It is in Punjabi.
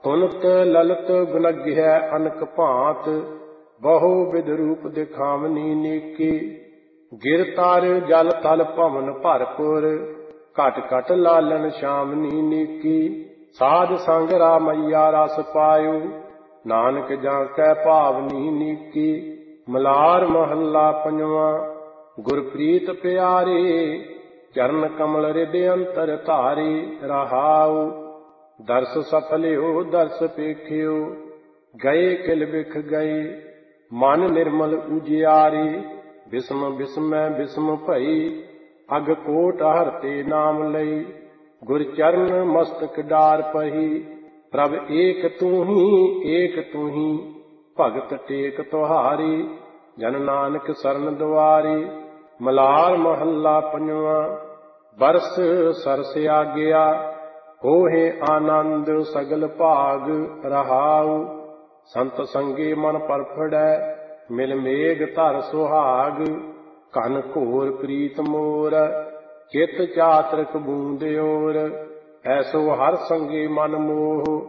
ਤੁਨਤ ਲਲਤ ਗੁਨਗਿਹੈ ਅਨਕ ਭਾਂਤ, ਬਹੁ ਵਿਧ ਰੂਪ ਦਿਖਾਵਨੀ ਨੀਕੀ। ਗਿਰ ਤਰ ਜਲ ਤਲ ਭਵਨ ਭਰਪੁਰ, ਘਟ ਘਟ ਲਾਲਨ ਸ਼ਾਮਨੀ ਨੀਕੀ। ਸਾਧ ਸੰਗ ਰਾਮਈਆ ਰਸ ਪਾਇਓ, ਨਾਨਕ ਜਾਂ ਕੈ ਭਾਵਨੀ ਨੀਕੀ। ਮਲਾਰ ਮਹੱਲਾ ਪੰਜਵਾਂ। ਗੁਰਪ੍ਰੀਤ ਪਿਆਰੇ, ਚਰਨ ਕਮਲ ਰਿਦ ਅੰਤਰ ਧਾਰੇ। ਰਹਾਉ ਦਰਸ ਸਫਲਿਓ ਦਰਸ ਪੇਖਿਓ, ਗਏ ਕਿਲ ਬਿਖ ਗਏ ਮਨ ਨਿਰਮਲ ਉਜਿਆਰੇ। ਬਿਸਮ ਬਿਸਮੈ ਬਿਸਮ ਭਈ, ਅਗ ਕੋਟ ਹਰਤੇ ਨਾਮ ਲਈ। ਗੁਰ ਚਰਨ ਮਸਤਕ ਡਾਰ ਪਹੀ, ਪ੍ਰਭ ਏਕ ਤੂੰ ਹੀ ਭਗਤ ਟੇਕ ਤੁਹਾਰੀ। ਜਨ ਨਾਨਕ ਸਰਨ ਦੁਆਰੀ। ਮਲਾਰ ਮਹੱਲਾ ਪੰਜਵਾਂ। ਬਰਸ ਸਰਸ ਆਗਿਆ, ਹੋਏ ਆਨੰਦ ਸਗਲ ਭਾਗ। ਰਹਾਉ ਸੰਤ ਸੰਗੇ ਮਨ ਪਰਫੜੈ, ਮਿਲ ਮੇਘ ਧਰ ਸੁਹਾਗ। ਘਨ ਘੋਰ ਪ੍ਰੀਤ ਮੋਰ, ਚਿਤ ਚਾਤ੍ਰਿਕ ਬੂੰਦ ਓਰ। ਐਸੋ ਹਰ ਸੰਗੇ ਮਨ ਮੋਹ,